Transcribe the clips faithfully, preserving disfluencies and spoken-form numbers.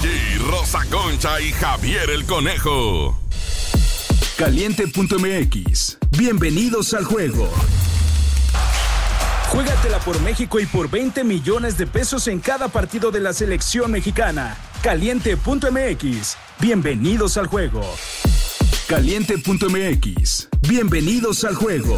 G, Rosa Concha y Javier el Conejo. Caliente punto M X. Bienvenidos al juego. Juégatela por México y por veinte millones de pesos en cada partido de la selección mexicana. Caliente punto M X. Bienvenidos al juego. Caliente punto M X. Bienvenidos al juego.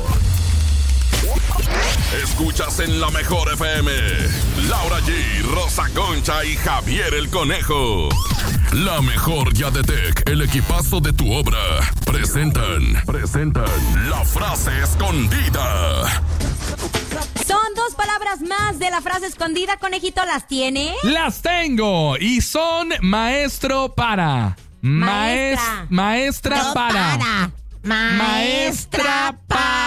Escuchas en la mejor F M. Laura G, Rosa Concha y Javier el Conejo. La mejor Yadetec, el equipazo de tu obra. Presentan, presentan la frase escondida. Son dos palabras más de la frase escondida, Conejito, ¿las tiene? Las tengo y son maestro para. Maestra. Maes, maestra No para. para. Maestra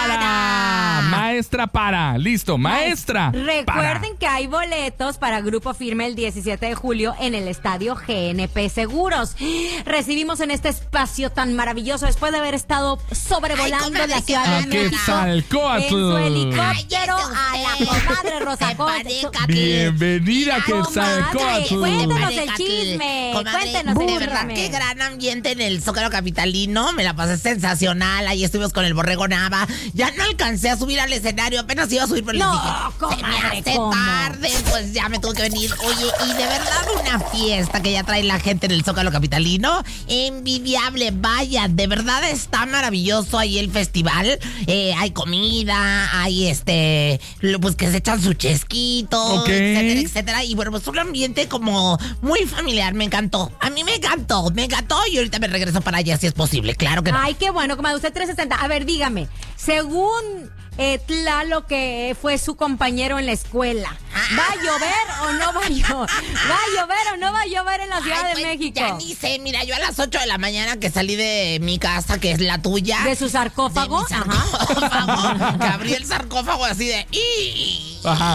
para. Maestra para. Listo, maestra. Recuerden para. que hay boletos para Grupo Firme el diecisiete de julio en el estadio G N P Seguros. Recibimos en este espacio tan maravilloso, después de haber estado sobrevolando Ay, la Ciudad de A México Quetzalcóatl. en su helicóptero, Ay, a ese la usted. comadre Rosa Concha. Bienvenida a Comadre, Quetzalcóatl. cuéntanos el chisme. Comadre, Cuéntenos el de verdad, chisme. qué gran ambiente en el Zócalo Capitalino. Me la pasé sensacional. Ahí estuvimos con el Borrego Nava. Ya no alcancé a subir al escenario. Apenas iba a subir, pero No, les dije, se me comadre, hace ¿cómo? tarde. Pues ya me tuve que venir. Oye, y de verdad una fiesta que ya trae la gente en el Zócalo Capitalino. Envidiable, vaya. De verdad está maravilloso ahí el festival. Eh, hay comida, hay este... Pues que se echan su chesquito, Ok. etcétera, etcétera. Y bueno, pues un ambiente como muy familiar. Me encantó. A mí me encantó. Me encantó y ahorita me regreso para allá si es posible. Claro que no. Ay, qué bueno, comadre, usted trescientos sesenta. A ver, dígame, según eh, Tlalo, que fue su compañero en la escuela, ¿va a llover o no va a llover? ¿Va a llover o no va a llover en la Ciudad Ay, de pues, México? Ya ni sé, mira, yo a las ocho de la mañana que salí de mi casa, que es la tuya. ¿De su sarcófago? De mi sarcófago. Que abrí el sarcófago así de... Ajá.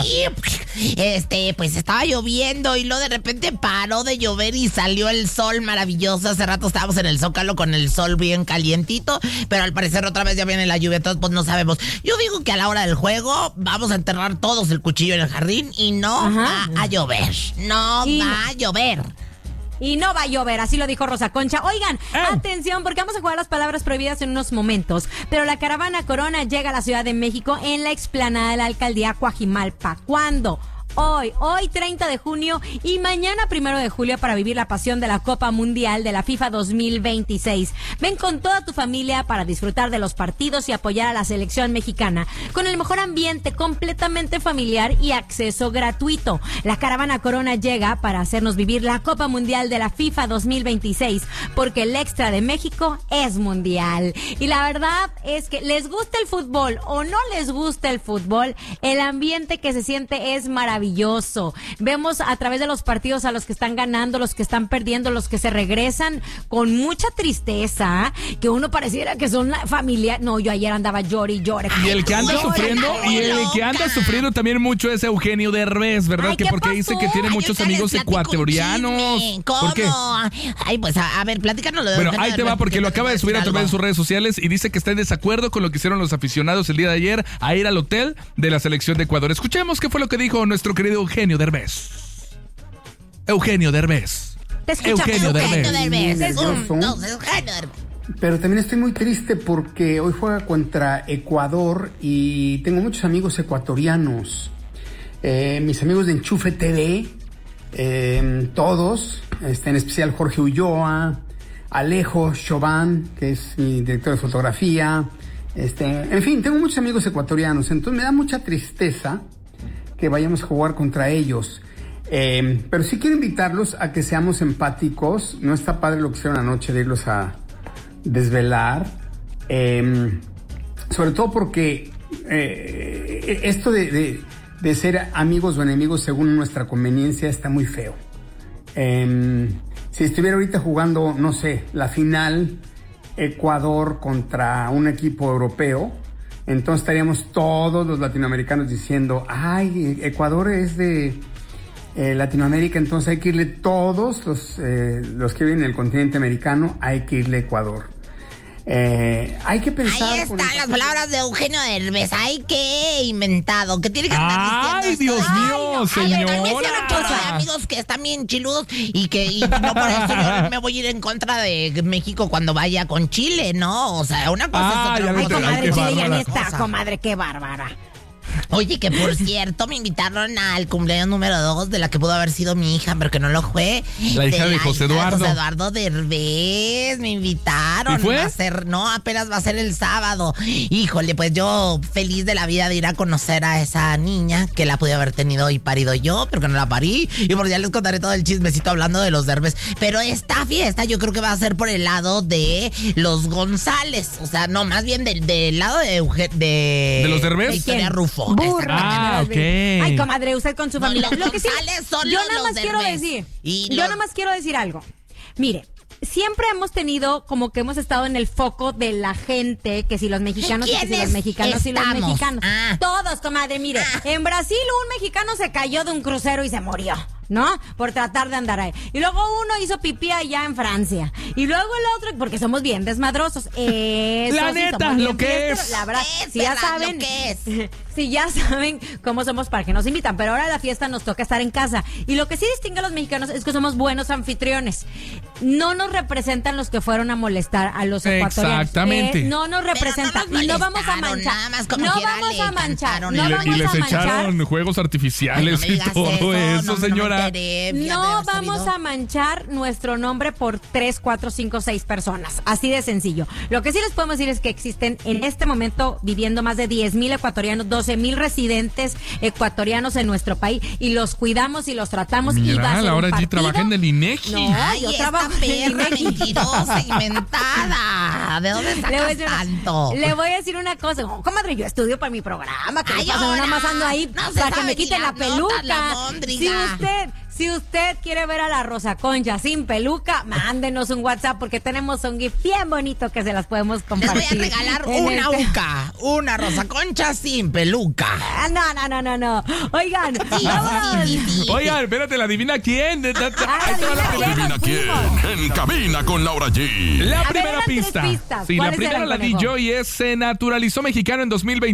Este, pues estaba lloviendo y luego de repente paró de llover y salió el sol maravilloso. Hace rato estábamos en el Zócalo con el sol bien calientito, pero al parecer otra vez ya viene la lluvia, entonces pues no sabemos. Yo digo que a la hora del juego vamos a enterrar todos el cuchillo en el jardín y no Ajá. va a llover. No Y- va a llover. Y no va a llover, así lo dijo Rosa Concha. Oigan, ¡Eh! atención, porque vamos a jugar las palabras prohibidas en unos momentos. Pero la caravana Corona llega a la Ciudad de México en la explanada de la alcaldía Coajimalpa. ¿Cuándo? Hoy, hoy treinta de junio y mañana primero de julio para vivir la pasión de la Copa Mundial de la FIFA dos mil veintiséis. Ven con toda tu familia para disfrutar de los partidos y apoyar a la selección mexicana con el mejor ambiente, completamente familiar y acceso gratuito. La caravana Corona llega para hacernos vivir la Copa Mundial de la FIFA dos mil veintiséis porque el extra de México es mundial. Y la verdad es que les gusta el fútbol o no les gusta el fútbol, el ambiente que se siente es maravilloso. Vemos a través de los partidos a los que están ganando, los que están perdiendo, los que se regresan con mucha tristeza, que uno pareciera que son la familia. No, yo ayer andaba llore y llore. Y el que anda Ay, sufriendo, loca, y el que anda loca. sufriendo también mucho es Eugenio Derbez, ¿verdad? Ay, que ¿qué porque pasó? dice que tiene Ay, muchos ahorita amigos les platico un ecuatorianos. chisme. ¿Por ¿Cómo? qué? Ay, pues a, a ver, platícanos lo de Bueno, Eugenio ahí te va Derbez, porque lo te acaba de voy subir a decir través de algo. sus redes sociales y dice que está en desacuerdo con lo que hicieron los aficionados el día de ayer a ir al hotel de la selección de Ecuador. Escuchemos qué fue lo que dijo nuestro querido Eugenio Derbez. Eugenio Derbez. Te escuchamos. Eugenio Eugenio Derbez. Derbez. Muy Un, nervioso. dos, Eugenio Derbez. Pero también estoy muy triste porque hoy juega contra Ecuador y tengo muchos amigos ecuatorianos. Eh, mis amigos de Enchufe T V, eh, todos, este, en especial Jorge Ulloa, Alejo Chauvin, que es mi director de fotografía. Este, en fin, tengo muchos amigos ecuatorianos, entonces me da mucha tristeza que vayamos a jugar contra ellos. Eh, pero sí quiero invitarlos a que seamos empáticos. No está padre lo que hicieron anoche de irlos a desvelar. Eh, sobre todo porque eh, esto de, de, de ser amigos o enemigos según nuestra conveniencia está muy feo. Eh, si estuviera ahorita jugando, no sé, la final Ecuador contra un equipo europeo, entonces estaríamos todos los latinoamericanos diciendo, ay, Ecuador es de eh, Latinoamérica, entonces hay que irle todos los, eh, los que viven en el continente americano, hay que irle a Ecuador. Eh, hay que pensar. Ahí están las palabras de Eugenio Derbez. Ay, qué inventado. Que tiene que andar Ay, diciendo Dios esto? mío, Ay, señora. Ay, me hicieron chorro de amigos que están bien chiludos y que y no por eso yo me voy a ir en contra de México cuando vaya con Chile, ¿no? O sea, una cosa Ah, es ya otra ves, Ay, cosa. ay, comadre, qué Chile ya bárbara. ni está, comadre, qué bárbara. Oye, que por cierto, me invitaron al cumpleaños número dos de la que pudo haber sido mi hija, pero que no lo fue. La hija de José Eduardo. José Eduardo Derbez, me invitaron. ¿Y fue? Va a ser, no, apenas va a ser el sábado. Híjole, pues yo feliz de la vida de ir a conocer a esa niña que la pude haber tenido y parido yo, pero que no la parí. Y por ya les contaré todo el chismecito hablando de los Derbez. Pero esta fiesta yo creo que va a ser por el lado de los González. O sea, no, más bien del, del lado de Euge- de... ¿De los Derbez? de Victoria ¿Quién? Rufo. Burra. Ah, ok. Ay, comadre, usted con su No, familia. los Lo que sí, González son yo los- nada los más quiero Derbez. decir, Y yo los- nada más quiero decir algo. Mire, siempre hemos tenido como que hemos estado en el foco de la gente, que si los mexicanos, y que si ¿Quiénes los mexicanos y los estamos? mexicanos. Ah. Todos, comadre, mire, Ah. en Brasil un mexicano se cayó de un crucero y se murió, ¿no? Por tratar de andar ahí. Y luego uno hizo pipí allá en Francia. Y luego el otro, porque somos bien desmadrosos. Eso La sí, neta, somos bien lo que fiesteros. es. La verdad, Es si ya verdad, lo saben, que es. si ya saben cómo somos para que nos invitan, pero ahora la fiesta nos toca estar en casa. Y lo que sí distingue a los mexicanos es que somos buenos anfitriones. No nos representan los que fueron a molestar a los ecuatorianos. Exactamente. Eh, no nos Pero no representan. nos y no vamos a molestaron, manchar. nada más como no quiera vamos le a manchar. cantaron No y Y, le- vamos y les a manchar. echaron juegos artificiales Ay, no me y digas todo eso, eso, no, no me señora. enteré, fíjate, No haber vamos sabido. a manchar nuestro nombre por tres, cuatro, cinco, seis personas. Así de sencillo. Lo que sí les podemos decir es que existen en este momento viviendo más de diez mil ecuatorianos, doce mil residentes ecuatorianos en nuestro país y los cuidamos y los tratamos. y va a Mira, ser ahora un allí partido. trabaja en el INEGI. No, Ay, yo esta trabajo en perra INEGI. mentirosa, inventada. ¿De dónde Le voy, a sacas decir, tanto? le voy a decir una cosa, oh, comadre, yo estudio para mi programa, que Ay, me pasan ahora, una más ando ahí no se para que sabe me ni quiten la las notas, peluca. la Si móndriga. usted, si usted quiere ver a la Rosa Concha sin peluca, mándenos un WhatsApp porque tenemos un GIF bien bonito que se las podemos Les compartir. voy a regalar en una este- uca, una rosa concha sin peluca. Ah, No, no, no, no, no. Oigan, Sí, vámonos. sí, sí, sí. Oigan, espérate, la adivina quién. Ahí te va la adivina quién. Adivina quién. En cabina con Laura G. La A ver, primera eran tres pista. pistas. Sí, la ¿Cuáles primera eran, la di conejo? yo y es se naturalizó mexicano en dos mil veinte.